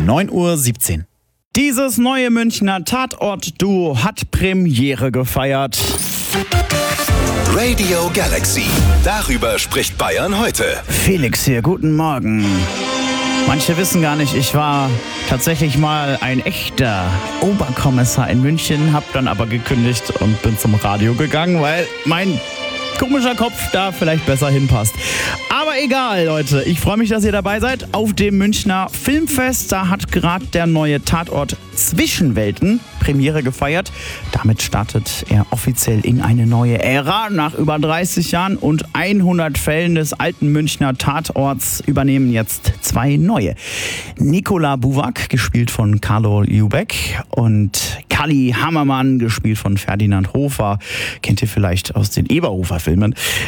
9:17 Uhr. Dieses neue Münchner Tatort-Duo hat Premiere gefeiert. Radio Galaxy. Darüber spricht Bayern heute. Felix hier, guten Morgen. Manche wissen gar nicht, ich war tatsächlich mal ein echter Oberkommissar in München, hab dann aber gekündigt und bin zum Radio gegangen, weil mein komischer Kopf da vielleicht besser hinpasst. Aber egal, Leute. Ich freue mich, dass ihr dabei seid auf dem Münchner Filmfest. Da hat gerade der neue Tatort Zwischenwelten Premiere gefeiert. Damit startet er offiziell in eine neue Ära. Nach über 30 Jahren und 100 Fällen des alten Münchner Tatorts übernehmen jetzt 2 neue. Nicola Buwak, gespielt von Carlo Ljubeck, und Kalli Hammermann, gespielt von Ferdinand Hofer. Kennt ihr vielleicht aus den Eberhofer-Filmen.